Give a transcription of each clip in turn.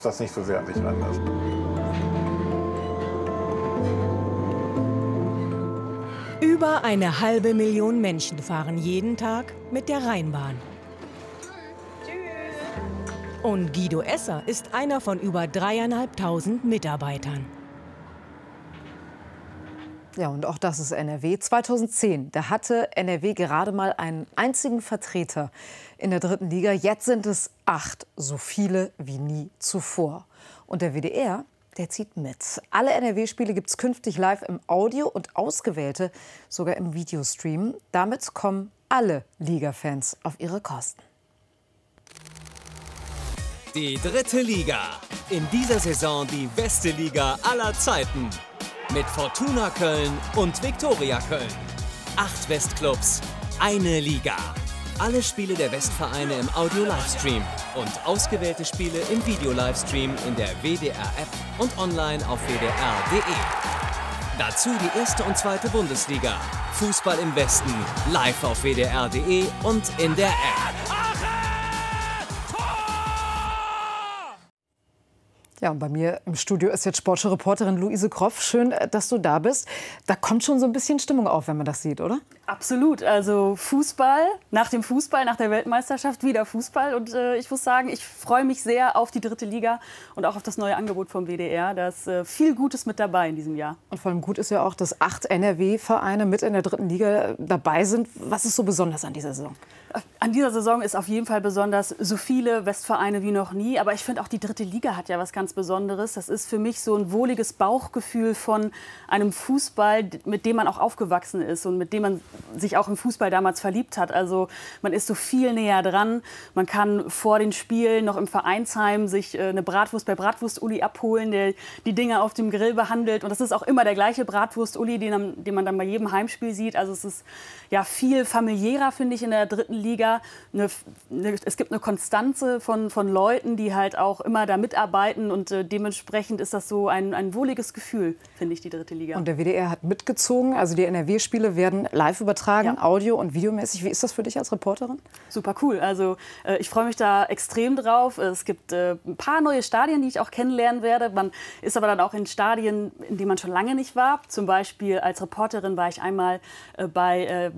das nicht so sehr an sich ranlassen. Über 1,5 Million Menschen fahren jeden Tag mit der Rheinbahn. Und Guido Esser ist einer von über 3.500 Mitarbeitern. Ja, und auch das ist NRW. 2010, da hatte NRW gerade mal einen einzigen Vertreter in der 3. Liga. Jetzt sind es 8, so viele wie nie zuvor. Und der WDR, der zieht mit. Alle NRW-Spiele gibt es künftig live im Audio und ausgewählte sogar im Videostream. Damit kommen alle Liga-Fans auf ihre Kosten. Die 3. Liga. In dieser Saison die beste Liga aller Zeiten. Mit Fortuna Köln und Viktoria Köln. 8 Westclubs, eine Liga. Alle Spiele der Westvereine im Audio-Livestream und ausgewählte Spiele im Video-Livestream in der WDR-App und online auf wdr.de. Dazu die 1. und 2. Bundesliga. Fußball im Westen, live auf wdr.de und in der App. Ja, und bei mir im Studio ist jetzt Sportschau-Reporterin Luise Kroff. Schön, dass du da bist. Da kommt schon so ein bisschen Stimmung auf, wenn man das sieht, oder? Absolut. Also Fußball, nach dem Fußball, nach der Weltmeisterschaft wieder Fußball. Und ich muss sagen, ich freue mich sehr auf die 3. Liga und auch auf das neue Angebot vom WDR. Da ist viel Gutes mit dabei in diesem Jahr. Und vor allem gut ist ja auch, dass 8 NRW-Vereine mit in der 3. Liga dabei sind. Was ist so besonders an dieser Saison? An dieser Saison ist auf jeden Fall besonders so viele Westvereine wie noch nie. Aber ich finde auch, die 3. Liga hat ja was ganz Besonderes. Das ist für mich so ein wohliges Bauchgefühl von einem Fußball, mit dem man auch aufgewachsen ist und mit dem man sich auch im Fußball damals verliebt hat. Also man ist so viel näher dran. Man kann vor den Spielen noch im Vereinsheim sich eine Bratwurst bei Bratwurst-Uli abholen, der die Dinge auf dem Grill behandelt. Und das ist auch immer der gleiche Bratwurst-Uli, den man dann bei jedem Heimspiel sieht. Also es ist ja viel familiärer, finde ich, in der 3. Liga. Es gibt eine Konstanze von Leuten, die halt auch immer da mitarbeiten. Und dementsprechend ist das so ein wohliges Gefühl, finde ich, die 3. Liga. Und der WDR hat mitgezogen. Also die NRW-Spiele werden live übertragen, ja. Audio- und videomäßig. Wie ist das für dich als Reporterin? Super cool. Also ich freue mich da extrem drauf. Es gibt ein paar neue Stadien, die ich auch kennenlernen werde. Man ist aber dann auch in Stadien, in denen man schon lange nicht war. Zum Beispiel als Reporterin war ich einmal bei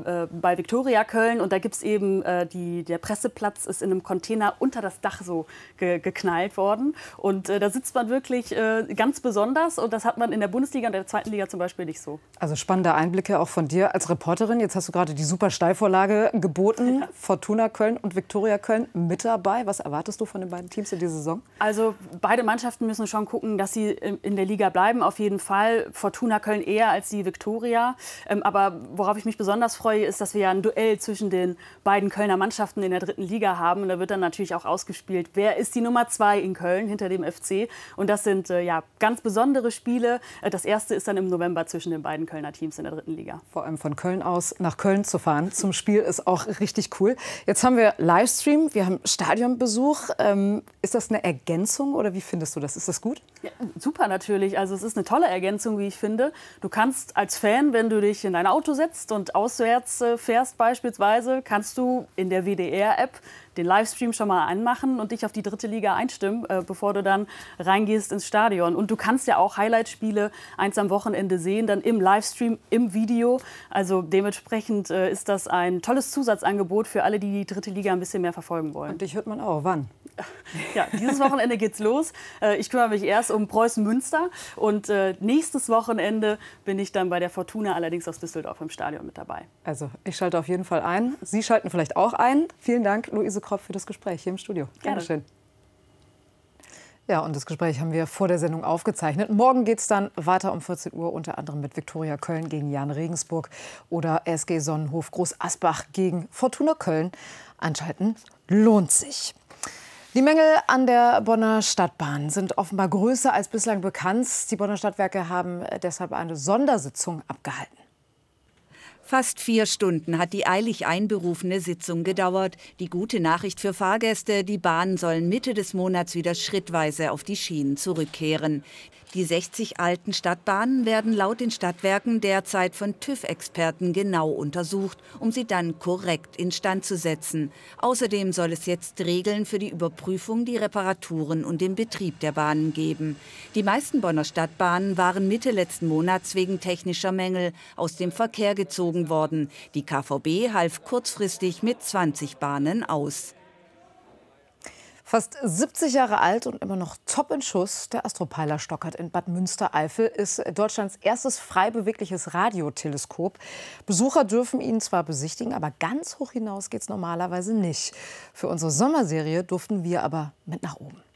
Viktoria Köln. Und da gibt es eben, der Presseplatz ist in einem Container unter das Dach so geknallt worden. Und da sitzt man wirklich ganz besonders. Und das hat man in der Bundesliga und der 2. Liga zum Beispiel nicht so. Also spannende Einblicke auch von dir als Reporterin. Jetzt hast du gerade die super Steilvorlage geboten. Ja. Fortuna Köln und Viktoria Köln mit dabei. Was erwartest du von den beiden Teams in dieser Saison? Also beide Mannschaften müssen schon gucken, dass sie in der Liga bleiben. Auf jeden Fall. Fortuna Köln eher als die Viktoria. Aber worauf ich mich besonders freue, ist, dass wir ja ein Duell zwischen den beiden Kölner Mannschaften in der 3. Liga haben. Und da wird dann natürlich auch ausgespielt, wer ist die Nummer 2 in Köln hinter dem FC. Und das sind ganz besondere Spiele. Das erste ist dann im November zwischen den beiden Kölner Teams in der 3. Liga. Vor allem von Köln aus nach Köln zu fahren zum Spiel ist auch richtig cool. Jetzt haben wir Livestream, wir haben Stadionbesuch. Ist das eine Ergänzung oder wie findest du das? Ist das gut? Ja, super natürlich. Also es ist eine tolle Ergänzung, wie ich finde. Du kannst als Fan, wenn du dich in dein Auto setzt und auswärts fährst beispielsweise, kannst du in der WDR-App den Livestream schon mal anmachen und dich auf die 3. Liga einstimmen, bevor du dann reingehst ins Stadion. Und du kannst ja auch Highlight-Spiele eins am Wochenende sehen, dann im Livestream, im Video. Also dementsprechend ist das ein tolles Zusatzangebot für alle, die die 3. Liga ein bisschen mehr verfolgen wollen. Und dich hört man auch. Wann? Ja, dieses Wochenende geht's los. Ich kümmere mich erst um Preußen Münster und nächstes Wochenende bin ich dann bei der Fortuna, allerdings aus Düsseldorf im Stadion mit dabei. Also ich schalte auf jeden Fall ein. Sie schalten vielleicht auch ein. Vielen Dank, Luise Kroff, für das Gespräch hier im Studio. Gerne. Dankeschön. Ja, und das Gespräch haben wir vor der Sendung aufgezeichnet. Morgen geht es dann weiter um 14 Uhr, unter anderem mit Viktoria Köln gegen Jahn Regensburg oder SG Sonnenhof Groß Asbach gegen Fortuna Köln. Einschalten lohnt sich. Die Mängel an der Bonner Stadtbahn sind offenbar größer als bislang bekannt. Die Bonner Stadtwerke haben deshalb eine Sondersitzung abgehalten. Fast 4 Stunden hat die eilig einberufene Sitzung gedauert. Die gute Nachricht für Fahrgäste: Die Bahnen sollen Mitte des Monats wieder schrittweise auf die Schienen zurückkehren. Die 60 alten Stadtbahnen werden laut den Stadtwerken derzeit von TÜV-Experten genau untersucht, um sie dann korrekt instand zu setzen. Außerdem soll es jetzt Regeln für die Überprüfung, die Reparaturen und den Betrieb der Bahnen geben. Die meisten Bonner Stadtbahnen waren Mitte letzten Monats wegen technischer Mängel aus dem Verkehr gezogen worden. Die KVB half kurzfristig mit 20 Bahnen aus. Fast 70 Jahre alt und immer noch top in Schuss, der Astropeiler Stockert in Bad Münstereifel ist Deutschlands erstes frei bewegliches Radioteleskop. Besucher dürfen ihn zwar besichtigen, aber ganz hoch hinaus geht es normalerweise nicht. Für unsere Sommerserie durften wir aber mit nach oben.